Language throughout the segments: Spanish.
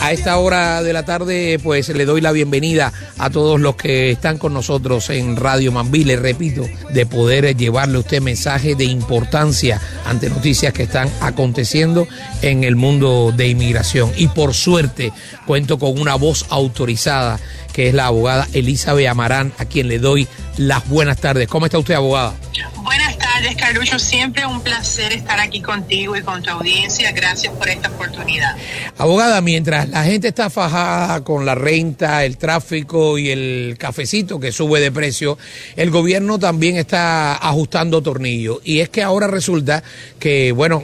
A esta hora de la tarde, pues le doy la bienvenida a todos los que están con nosotros en Radio Mambí. Les repito, de poder llevarle a usted mensajes de importancia ante noticias que están aconteciendo en el mundo de inmigración. Y por suerte, cuento con una voz autorizada, que es la abogada Elizabeth Amarán, a quien le doy las buenas tardes. ¿Cómo está usted, abogada? Buenas tardes, Carlucho. Siempre un placer estar aquí contigo y con tu audiencia. Gracias por esta oportunidad. Abogada, mientras la gente está fajada con la renta, el tráfico y el cafecito que sube de precio, el gobierno también está ajustando tornillos. Y es que ahora resulta que, bueno,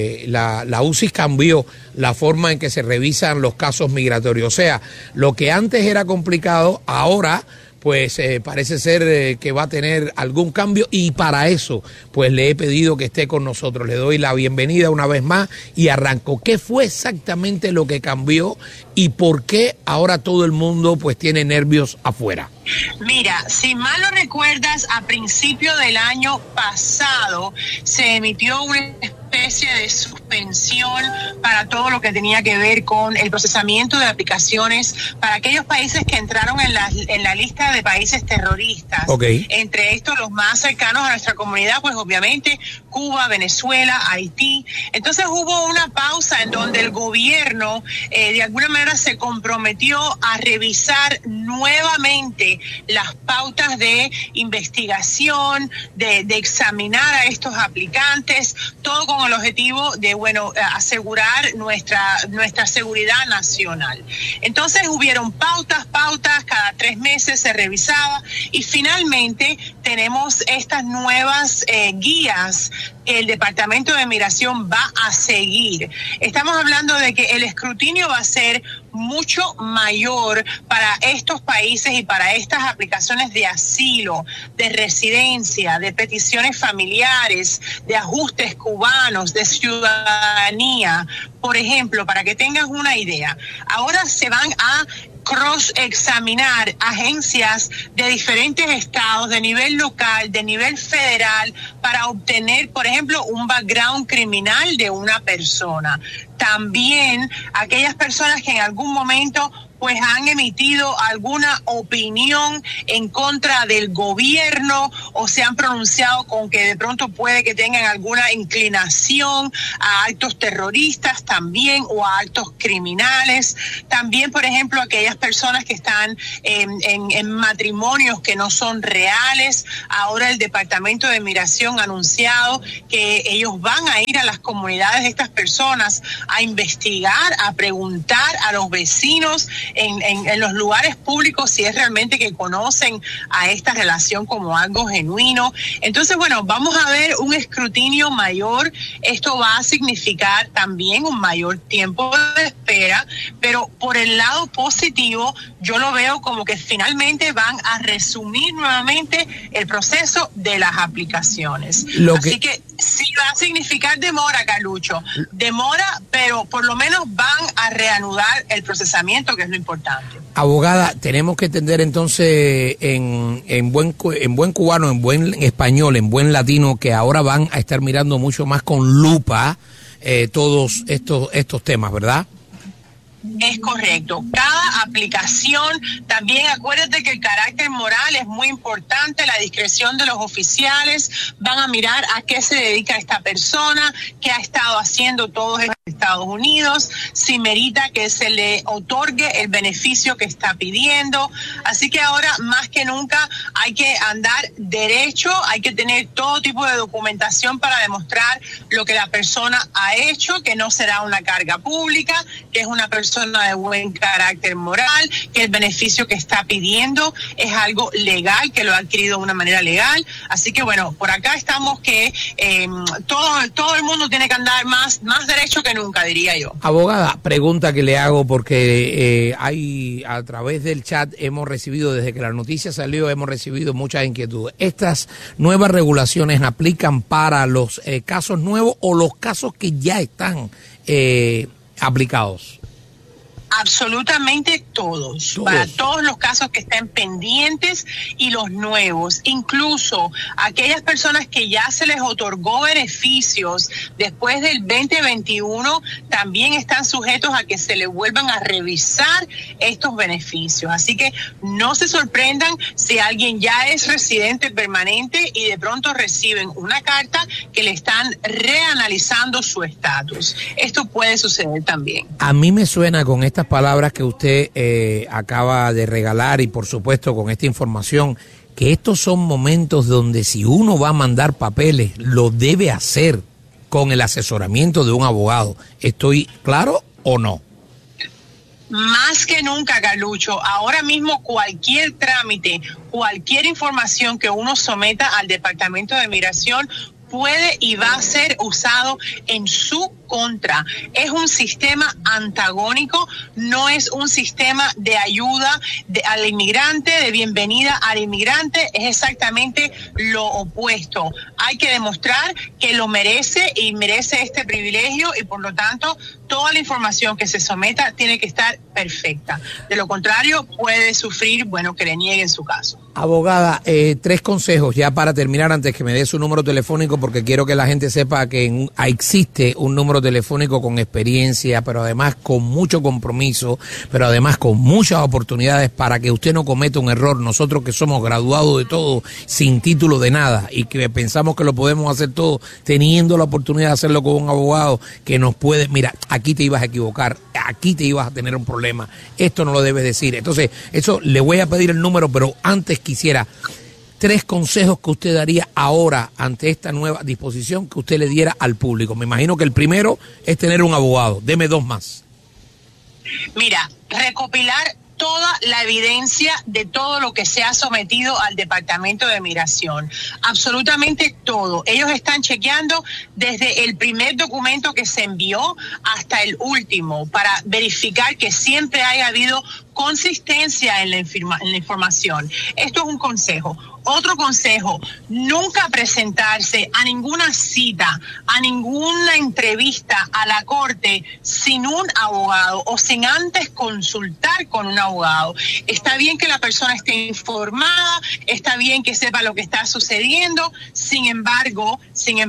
la UCIS cambió la forma en que se revisan los casos migratorios. O sea, lo que antes era complicado, ahora pues parece ser que va a tener algún cambio, y para eso pues le he pedido que esté con nosotros. Le doy la bienvenida una vez más y arranco. ¿Qué fue exactamente lo que cambió y por qué ahora todo el mundo pues tiene nervios afuera? Mira, si mal no recuerdas, a principio del año pasado se emitió una especie de suspensión para todo lo que tenía que ver con el procesamiento de aplicaciones para aquellos países que entraron en la lista de países terroristas. Okay. Entre estos, los más cercanos a nuestra comunidad, pues obviamente Cuba, Venezuela, Haití. Entonces hubo una pausa en donde el gobierno de alguna manera se comprometió a revisar nuevamente las pautas de investigación, de examinar a estos aplicantes, todo con el objetivo de, bueno, asegurar nuestra seguridad nacional. Entonces hubieron pautas, cada 3 meses se revisaba, y finalmente tenemos estas nuevas guías que el Departamento de Migración va a seguir. Estamos hablando de que el escrutinio va a ser mucho mayor para estos países y para estas aplicaciones de asilo, de residencia, de peticiones familiares, de ajustes cubanos, de ciudadanía. Por ejemplo, para que tengas una idea, ahora se van a cross-examinar agencias de diferentes estados, de nivel local, de nivel federal, para obtener, por ejemplo, un background criminal de una persona. También aquellas personas que en algún momento pues han emitido alguna opinión en contra del gobierno o se han pronunciado con que de pronto puede que tengan alguna inclinación a actos terroristas también, o a actos criminales. También, por ejemplo, aquellas personas que están en matrimonios que no son reales. Ahora el Departamento de Migración ha anunciado que ellos van a ir a las comunidades de estas personas a investigar, a preguntar a los vecinos en los lugares públicos si es realmente que conocen a esta relación como algo genuino. Entonces, bueno, vamos a ver un escrutinio mayor. Esto va a significar también un mayor tiempo de espera, pero por el lado positivo, yo lo veo como que finalmente van a resumir nuevamente el proceso de las aplicaciones. Así que sí va a significar demora, Carlucho. Demora, pero por lo menos van a reanudar el procesamiento, que es lo importante. Abogada, tenemos que entender entonces en buen cubano, en buen español, en buen latino, que ahora van a estar mirando mucho más con lupa todos estos temas, ¿verdad? Es correcto. Cada aplicación, también acuérdate que el carácter moral es muy importante, la discreción de los oficiales, van a mirar a qué se dedica esta persona, qué ha estado haciendo todos en Estados Unidos, si merita que se le otorgue el beneficio que está pidiendo. Así que ahora más que nunca hay que andar derecho, hay que tener todo tipo de documentación para demostrar lo que la persona ha hecho, que no será una carga pública, que es una persona de buen carácter moral, que el beneficio que está pidiendo es algo legal, que lo ha adquirido de una manera legal. Así que bueno, por acá estamos que todo el mundo tiene que andar más derecho que nunca, diría yo. Abogada, pregunta que le hago porque hay a través del chat hemos recibido, desde que la noticia salió, hemos recibido muchas inquietudes. ¿Estas nuevas regulaciones aplican para los casos nuevos o los casos que ya están aplicados? Absolutamente todos, para todos los casos que estén pendientes y los nuevos, incluso aquellas personas que ya se les otorgó beneficios después del 2021, también están sujetos a que se les vuelvan a revisar estos beneficios. Así que no se sorprendan si alguien ya es residente permanente y de pronto reciben una carta que le están reanalizando su estatus. Esto puede suceder también. A mí me suena con estas palabras que usted acaba de regalar y por supuesto con esta información que estos son momentos donde si uno va a mandar papeles lo debe hacer con el asesoramiento de un abogado. ¿Estoy claro o no? Más que nunca, Carlucho. Ahora mismo cualquier trámite, cualquier información que uno someta al Departamento de Migración puede y va a ser usado en su contra. Es un sistema antagónico, no es un sistema de ayuda al inmigrante, de bienvenida al inmigrante, es exactamente lo opuesto. Hay que demostrar que lo merece y merece este privilegio y por lo tanto toda la información que se someta tiene que estar perfecta. De lo contrario puede sufrir, que le nieguen su caso. Abogada, 3 consejos ya para terminar antes que me dé su número telefónico porque quiero que la gente sepa que existe un número telefónico con experiencia, pero además con mucho compromiso, pero además con muchas oportunidades para que usted no cometa un error. Nosotros que somos graduados de todo, sin título de nada y que pensamos que lo podemos hacer todo, teniendo la oportunidad de hacerlo con un abogado que nos puede, mira, aquí te ibas a equivocar, aquí te ibas a tener un problema, esto no lo debes decir. Entonces, eso le voy a pedir el número, pero antes quisiera 3 consejos que usted daría ahora ante esta nueva disposición que usted le diera al público. Me imagino que el primero es tener un abogado. Deme 2 más. Mira, recopilar toda la evidencia de todo lo que se ha sometido al Departamento de Migración. Absolutamente todo. Ellos están chequeando desde el primer documento que se envió hasta el último para verificar que siempre haya habido consistencia en la información. Esto es un consejo. Otro consejo, nunca presentarse a ninguna cita, a ninguna entrevista a la corte sin un abogado o sin antes consultar con un abogado. Está bien que la persona esté informada, está bien que sepa lo que está sucediendo, sin embargo,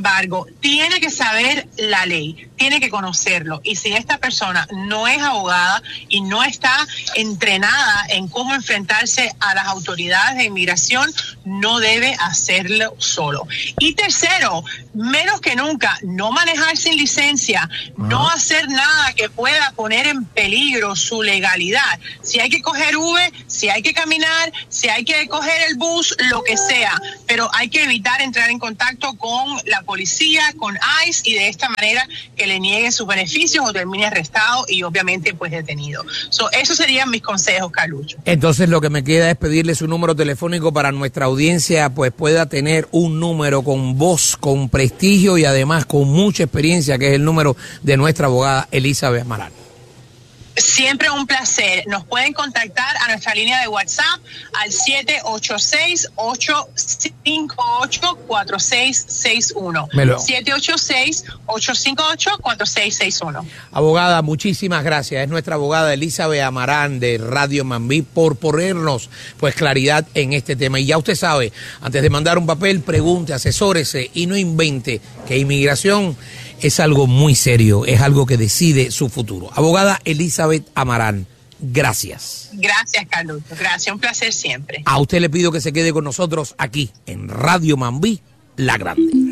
tiene que saber la ley, tiene que conocerlo. Y si esta persona no es abogada y no está entrenada en cómo enfrentarse a las autoridades de inmigración, no debe hacerlo solo. Y tercero, menos que nunca, no manejar sin licencia, no hacer nada que pueda poner en peligro su legalidad. Si hay que coger Uber, si hay que caminar, si hay que coger el bus, lo que sea, pero hay que evitar entrar en contacto con la policía, con ICE, y de esta manera que le nieguen sus beneficios o termine arrestado y obviamente pues detenido. Esos serían mis consejos, Carlucho. Entonces lo que me queda es pedirle su número telefónico para nuestra audiencia pues pueda tener un número con voz, con prestigio y además con mucha experiencia, que es el número de nuestra abogada Elizabeth Amaral. Siempre un placer. Nos pueden contactar a nuestra línea de WhatsApp al 786-858-4661. 786-858-4661. Abogada, muchísimas gracias. Es nuestra abogada Elizabeth Amarán de Radio Mambí por ponernos pues claridad en este tema. Y ya usted sabe, antes de mandar un papel, pregunte, asesórese y no invente que inmigración es algo muy serio, es algo que decide su futuro. Abogada Elizabeth Amarán, gracias. Gracias, Carlos. Gracias, un placer siempre. A usted le pido que se quede con nosotros aquí en Radio Mambí, La Grande.